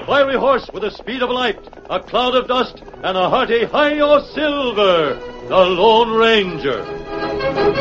fiery horse with the speed of light, a cloud of dust, and a hearty hi-yo silver, the Lone Ranger.